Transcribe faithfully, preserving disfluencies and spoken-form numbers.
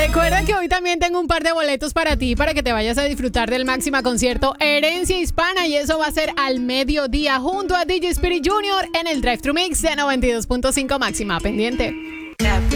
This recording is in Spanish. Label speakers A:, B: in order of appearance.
A: Recuerda que hoy también tengo un par de boletos para ti, para que te vayas a disfrutar del Máxima Concierto Herencia Hispana, y eso va a ser al mediodía junto a D J Spirit Junior en el Drive Thru Mix de noventa y dos punto cinco Máxima. Pendiente.